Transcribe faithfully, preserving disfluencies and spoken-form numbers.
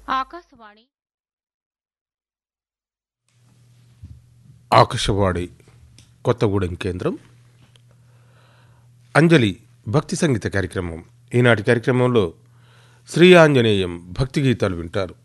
ఆకాశవాణి ఆకాశవాణి కొత్తగూడెం కేంద్రం. అంజలి భక్తి సంగీత కార్యక్రమం. ఈనాటి కార్యక్రమంలో శ్రీ ఆంజనేయం భక్తి గీతాలు వింటారు.